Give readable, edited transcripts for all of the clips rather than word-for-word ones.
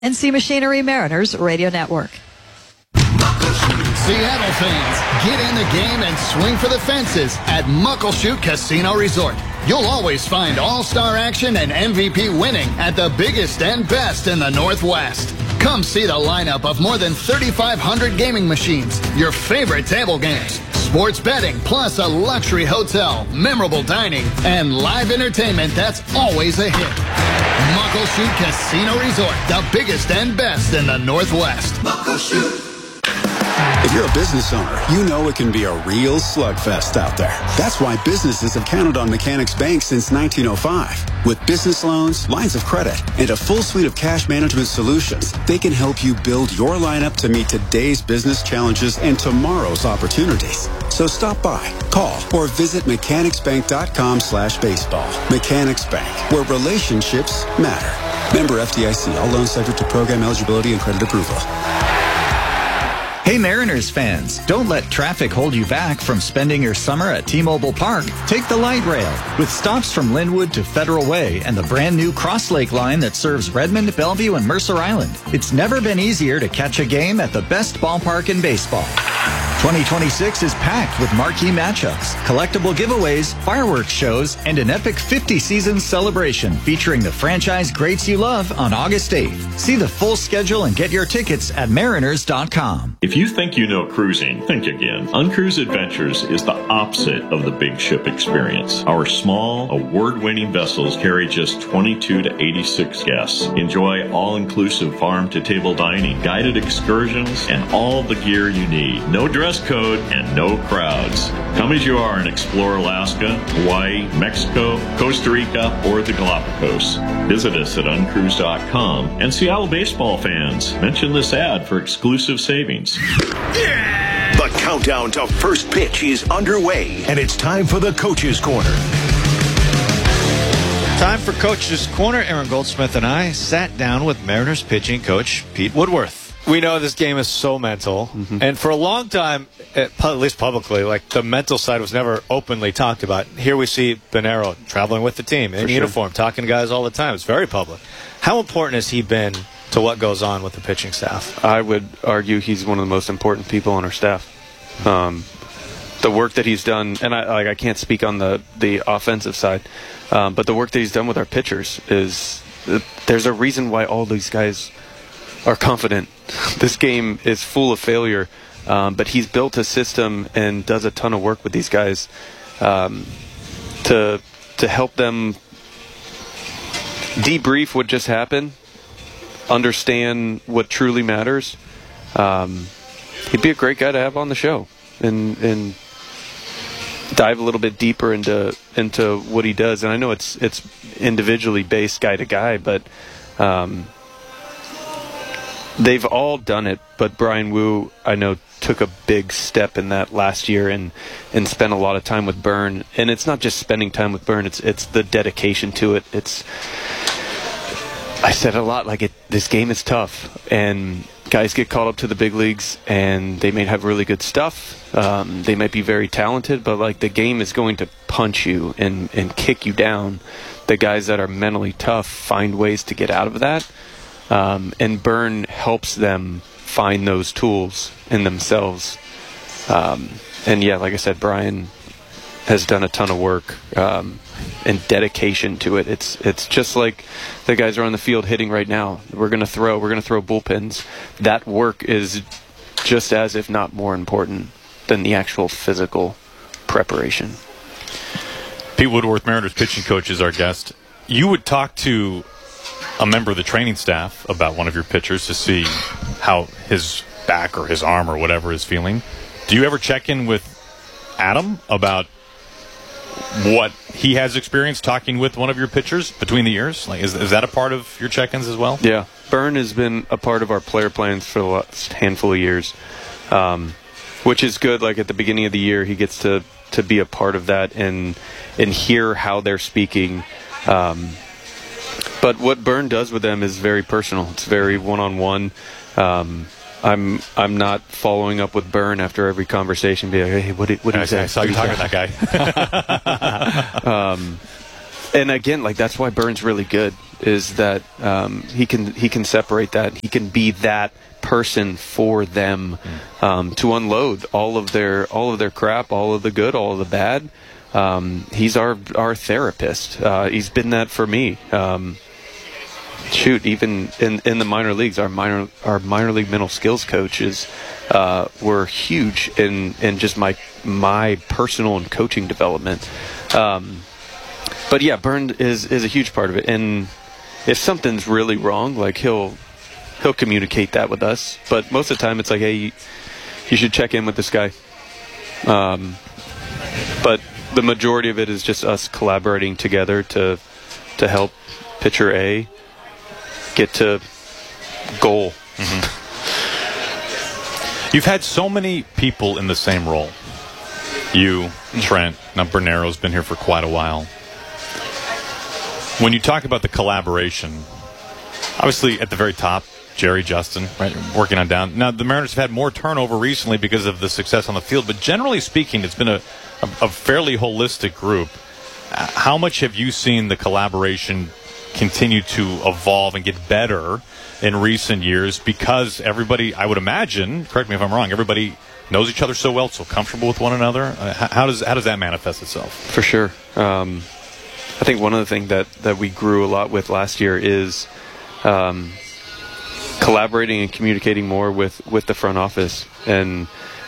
NC Machinery Mariners Radio Network. Seattle fans, get in the game and swing for the fences at Muckleshoot Casino Resort. You'll always find all-star action and MVP winning at the biggest and best in the Northwest. Come see the lineup of more than 3,500 gaming machines, your favorite table games, sports betting, plus a luxury hotel, memorable dining, and live entertainment that's always a hit. Muckleshoot Casino Resort, the biggest and best in the Northwest. Muckleshoot. If you're a business owner, you know it can be a real slugfest out there. That's why businesses have counted on Mechanics Bank since 1905. With business loans, lines of credit, and a full suite of cash management solutions, they can help you build your lineup to meet today's business challenges and tomorrow's opportunities. So stop by, call, or visit mechanicsbank.com/baseball. Mechanics Bank, where relationships matter. Member FDIC. All loans subject to program eligibility and credit approval. Hey Mariners fans, don't let traffic hold you back from spending your summer at T-Mobile Park. Take the light rail with stops from Linwood to Federal Way and the brand new Cross Lake line that serves Redmond, Bellevue, and Mercer Island. It's never been easier to catch a game at the best ballpark in baseball. 2026 is packed with marquee matchups, collectible giveaways, fireworks shows, and an epic 50-season celebration featuring the franchise greats you love on August 8th. See the full schedule and get your tickets at mariners.com. If you think you know cruising, think again. Uncruise Adventures is the opposite of the big ship experience. Our small, award-winning vessels carry just 22 to 86 guests. Enjoy all-inclusive farm-to-table dining, guided excursions, and all the gear you need. No dress code and no crowds. Come as you are and explore Alaska, Hawaii, Mexico, Costa Rica, or the Galapagos. Visit us at uncruise.com. And Seattle baseball fans, mention this ad for exclusive savings. The countdown to first pitch is underway, and it's time for the Coach's Corner. Time for Coach's Corner. Aaron Goldsmith and I sat down with Mariners pitching coach Pete Woodworth. We know this game is so mental, and for a long time, at least publicly, like the mental side was never openly talked about. Here we see Bonero traveling with the team in uniform, talking to guys all the time. It's very public. How important has he been to what goes on with the pitching staff? I would argue he's one of the most important people on our staff. The work that he's done, and I can't speak on the offensive side, but the work that he's done with our pitchers is there's a reason why all these guys are confident. This game is full of failure, but he's built a system and does a ton of work with these guys to help them debrief what just happened, understand what truly matters. He'd be a great guy to have on the show and dive a little bit deeper into what he does. And I know it's individually based guy to guy, but they've all done it. But Brian Wu, I know, took a big step in that last year and spent a lot of time with Byrne. And it's not just spending time with Byrne, it's the dedication to it. I said a lot, this game is tough, and guys get called up to the big leagues, and they may have really good stuff. They might be very talented, but the game is going to punch you and kick you down. The guys that are mentally tough find ways to get out of that, and Byrne helps them find those tools in themselves. And yeah, like I said, Brian has done a ton of work and dedication to it. It's just like the guys are on the field hitting right now. We're gonna throw bullpens. That work is just as, if not more important than the actual physical preparation. Pete Woodworth, Mariners pitching coach, is our guest. You would talk to a member of the training staff about one of your pitchers to see how his back or his arm or whatever is feeling. Do you ever check in with Adam about what he has experienced talking with one of your pitchers between the years? Is that a part of your check-ins as well? Yeah. Byrne has been a part of our player plans for the last handful of years, which is good. At the beginning of the year, he gets to be a part of that and hear how they're speaking. But what Byrne does with them is very personal. It's very one-on-one. I'm not following up with Byrne after every conversation. Be like, hey, what did he say? I saw you talking to that guy. And again, that's why Byrne's really good. is that he can separate that. He can be that person for them to unload all of their crap, all of the good, all of the bad. He's our therapist. He's been that for me. Even in the minor leagues, our minor league mental skills coaches were huge in just my personal and coaching development. But yeah, Bernd is a huge part of it. And if something's really wrong, like he'll communicate that with us. But most of the time, it's like, hey, you should check in with this guy. But the majority of it is just us collaborating together to help pitcher A get to goal. Mm-hmm. You've had so many people in the same role. You, Trent, now Bernero's been here for quite a while. When you talk about the collaboration, obviously at the very top, Jerry, Justin, right, working on down. Now, the Mariners have had more turnover recently because of the success on the field, but generally speaking, it's been a fairly holistic group. How much have you seen the collaboration continue to evolve and get better in recent years? Because everybody, I would imagine, correct me if I'm wrong, everybody knows each other so well, so comfortable with one another. How does that manifest itself? For sure. I think one of the things that we grew a lot with last year is collaborating and communicating more with the front office, and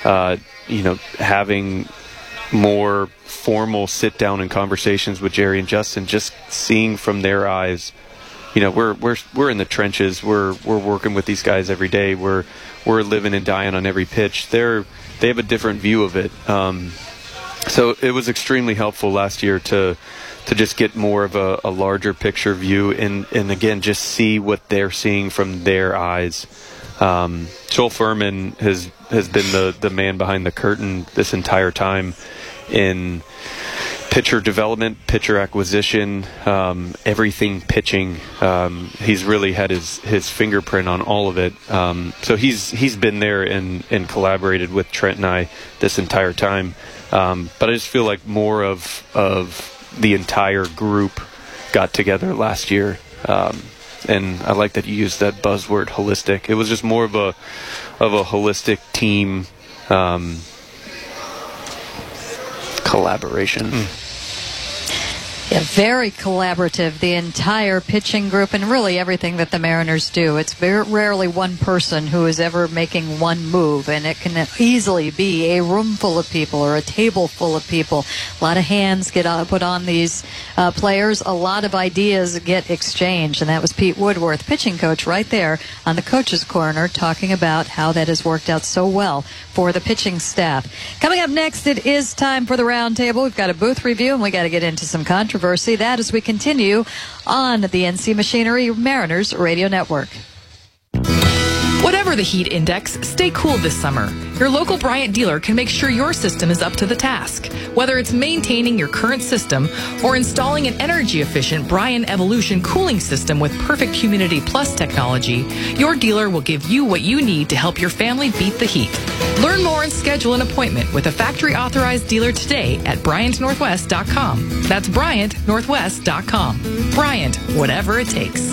having more formal sit down and conversations with Jerry and Justin, just seeing from their eyes. We're in the trenches. We're working with these guys every day. We're living and dying on every pitch. They have a different view of it. So it was extremely helpful last year to just get more of a larger picture view and again just see what they're seeing from their eyes. Joel Furman has been the man behind the curtain this entire time in pitcher development, pitcher acquisition, everything pitching. He's really had his fingerprint on all of it. So he's been there and collaborated with Trent and I this entire time. But I just feel like more of the entire group got together last year. And I like that you used that buzzword, holistic. It was just more of a holistic team collaboration. Yeah, very collaborative, the entire pitching group, and really everything that the Mariners do. It's very rarely one person who is ever making one move, and it can easily be a room full of people or a table full of people. A lot of hands get put on these players. A lot of ideas get exchanged, and that was Pete Woodworth, pitching coach, right there on the coach's corner, talking about how that has worked out so well for the pitching staff. Coming up next, it is time for the roundtable. We've got a booth review, and we got to get into some controversy. That as we continue on the NC Machinery Mariners Radio Network. Whatever the heat index, stay cool this summer. Your local Bryant dealer can make sure your system is up to the task. Whether it's maintaining your current system or installing an energy-efficient Bryant Evolution cooling system with Perfect Humidity Plus technology, your dealer will give you what you need to help your family beat the heat. Learn more and schedule an appointment with a factory-authorized dealer today at BryantNorthwest.com. That's BryantNorthwest.com. Bryant, whatever it takes.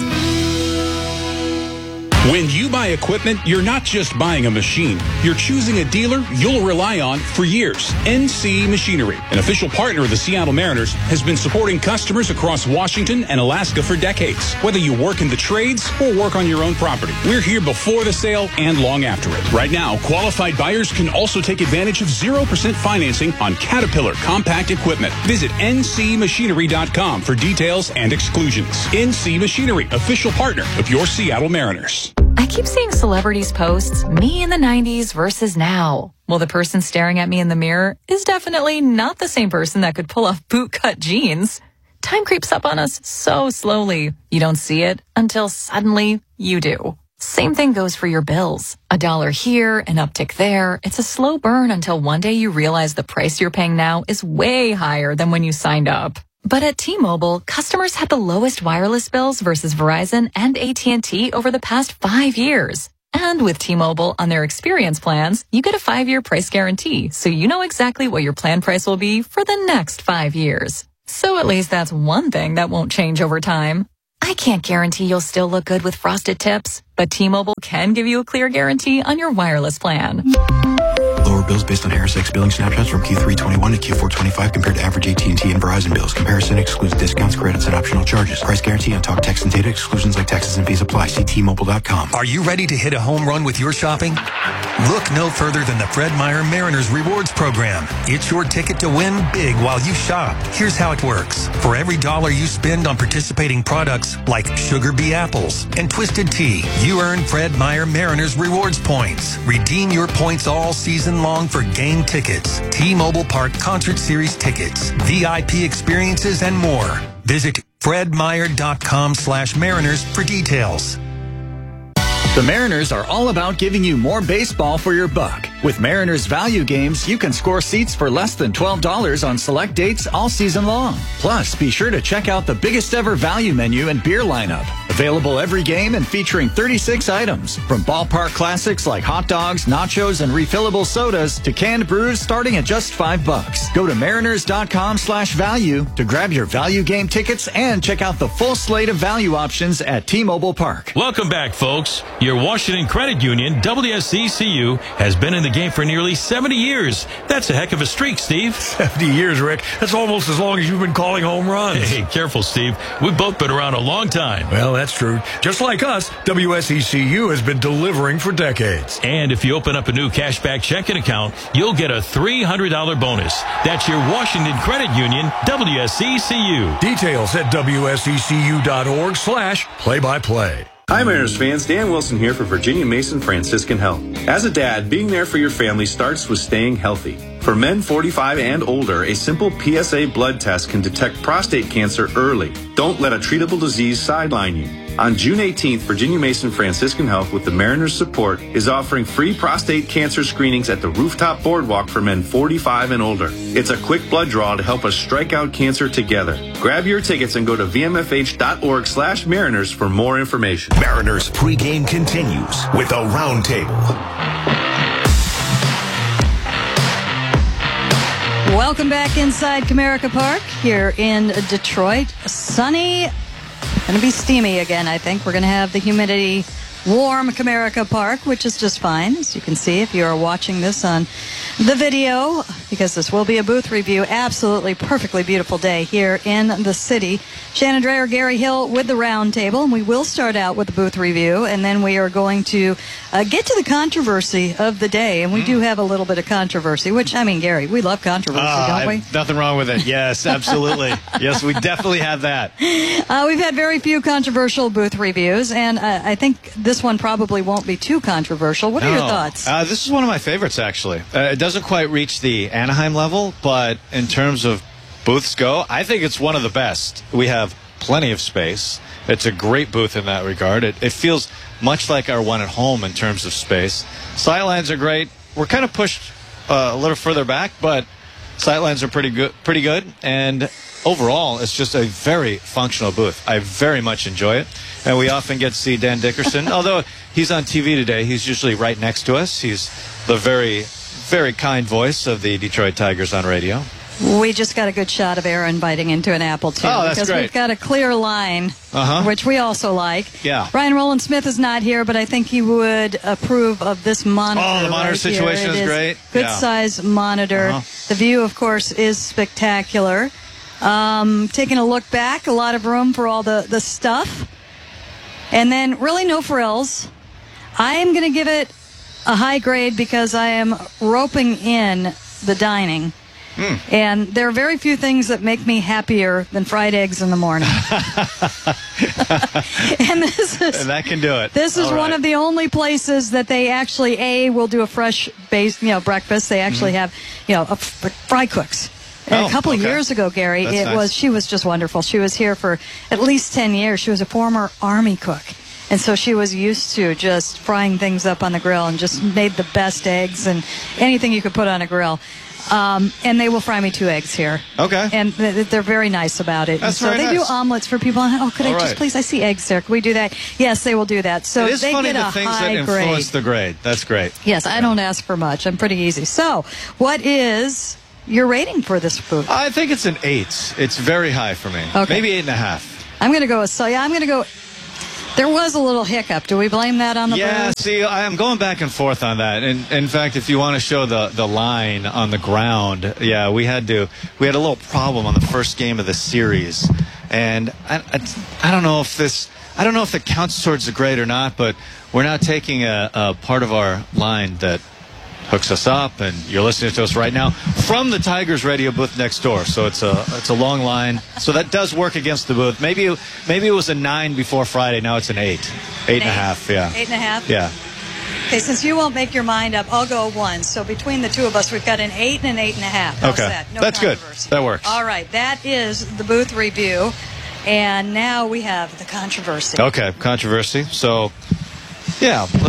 When you buy equipment, you're not just buying a machine. You're choosing a dealer you'll rely on for years. NC Machinery, an official partner of the Seattle Mariners, has been supporting customers across Washington and Alaska for decades. Whether you work in the trades or work on your own property, we're here before the sale and long after it. Right now, qualified buyers can also take advantage of 0% financing on Caterpillar compact equipment. Visit ncmachinery.com for details and exclusions. NC Machinery, official partner of your Seattle Mariners. I keep seeing celebrities post me in the 90s versus now. Well, the person staring at me in the mirror is definitely not the same person that could pull off bootcut jeans. Time creeps up on us so slowly. You don't see it until suddenly you do. Same thing goes for your bills. $1 here, an uptick there. It's a slow burn until one day you realize the price you're paying now is way higher than when you signed up. But at T-Mobile, customers had the lowest wireless bills versus Verizon and AT&T over the past 5 years. And with T-Mobile on their experience plans, you get a 5-year price guarantee, so you know exactly what your plan price will be for the next 5 years. So at least that's one thing that won't change over time. I can't guarantee you'll still look good with frosted tips, but T-Mobile can give you a clear guarantee on your wireless plan. Lower bills based on HarrisX billing snapshots from Q3 21 to Q4 25 compared to average AT&T and Verizon bills. Comparison excludes discounts, credits, and optional charges. Price guarantee on talk, text, and data. Exclusions like taxes and fees apply. See T-Mobile.com. Are you ready to hit a home run with your shopping? Look no further than the Fred Meyer Mariners Rewards Program. It's your ticket to win big while you shop. Here's how it works. For every $1 you spend on participating products like Sugar Bee Apples and Twisted Tea, you earn Fred Meyer Mariners Rewards points. Redeem your points all season long for game tickets, T-Mobile Park Concert Series tickets, VIP experiences, and more. Visit fredmeyer.com/Mariners for details. The Mariners are all about giving you more baseball for your buck. With Mariners Value Games, you can score seats for less than $12 on select dates all season long. Plus, be sure to check out the biggest ever value menu and beer lineup. Available every game and featuring 36 items. From ballpark classics like hot dogs, nachos, and refillable sodas to canned brews starting at just $5. Go to mariners.com/value to grab your value game tickets and check out the full slate of value options at T-Mobile Park. Welcome back, folks. Your Washington Credit Union, WSECU, has been in the game for nearly 70 years. That's a heck of a streak, Steve. 70 years, Rick. That's almost as long as you've been calling home runs. Hey, careful, Steve. We've both been around a long time. Well, that's true. Just like us, WSECU has been delivering for decades. And if you open up a new cashback checking account, you'll get a $300 bonus. That's your Washington Credit Union, WSECU. Details at WSECU.org/play-by-play. Hi, Mariners fans. Dan Wilson here for Virginia Mason Franciscan Health. As a dad, being there for your family starts with staying healthy. For men 45 and older, a simple PSA blood test can detect prostate cancer early. Don't let a treatable disease sideline you. On June 18th, Virginia Mason Franciscan Health, with the Mariners' support, is offering free prostate cancer screenings at the Rooftop Boardwalk for men 45 and older. It's a quick blood draw to help us strike out cancer together. Grab your tickets and go to vmfh.org/Mariners for more information. Mariners pregame continues with a roundtable. Welcome back inside Comerica Park here in Detroit. Sunny, going to be steamy again, I think. We're going to have the humidity warm Comerica Park, which is just fine, as you can see if you are watching this on the video, because this will be a booth review. Absolutely perfectly beautiful day here in the city. Shannon Dreyer, Gary Hill with the round table, and we will start out with the booth review, and then we are going to get to the controversy of the day, and we do have a little bit of controversy, which, I mean, Gary, we love controversy, don't we? Nothing wrong with it. Yes, absolutely. Yes, we definitely have that. We've had very few controversial booth reviews, and I think this one probably won't be too controversial. What are your thoughts? This is one of my favorites, actually. It doesn't quite reach the Anaheim level, but in terms of booths go, I think it's one of the best. We have plenty of space. It's a great booth in that regard. It feels much like our one at home in terms of space. Sidelines are great. We're kind of pushed a little further back, but sidelines are pretty good. And overall, it's just a very functional booth. I very much enjoy it. And we often get to see Dan Dickerson. Although he's on TV today, he's usually right next to us. He's the very, very kind voice of the Detroit Tigers on radio. We just got a good shot of Aaron biting into an apple, too. Oh, that's because great. We've got a clear line, which we also like. Yeah. Brian Roland Smith is not here, but I think he would approve of this monitor. Oh, the monitor situation is great. Good size monitor. The view, of course, is spectacular. Taking a look back, a lot of room for all the stuff. And then really no frills. I am going to give it a high grade because I am roping in the dining. And there are very few things that make me happier than fried eggs in the morning. And that can do it. This is one of the only places that they actually will do a fresh base, breakfast. They actually have, fry cooks. And a couple of years ago, Gary, she was just wonderful. She was here for at least 10 years. She was a former Army cook. And so she was used to just frying things up on the grill and just made the best eggs and anything you could put on a grill. And they will fry me 2 eggs here. Okay. And they're very nice about it. That's so very they nice. do omelets for people. Oh, could I just please? I see eggs there. Can we do that? Yes, they will do that. So it is they funny get the a things high that grade. influence the grade. That's great. Yes, I don't ask for much. I'm pretty easy. So, what is your rating for this food? I think it's an 8. It's very high for me. Okay. Maybe 8.5. I'm going to go with Sully. I'm going to go. There was a little hiccup. Do we blame that on the Brewers? See, I'm going back and forth on that. And in fact, if you want to show the line on the ground, we had a little problem on the first game of the series. And I don't know if that counts towards the grade or not, but we're now taking a part of our line that hooks us up, and you're listening to us right now from the Tigers radio booth next door. So it's a long line. So that does work against the booth. Maybe it was a 9 before Friday. Now it's an 8. 8.5. Yeah. 8.5. Yeah. Okay, since you won't make your mind up, I'll go 1. So between the two of us, we've got an 8 and an 8.5. How's that? No That's good. That works. All right, that is the booth review, and now we have the controversy. Okay, controversy. So, yeah.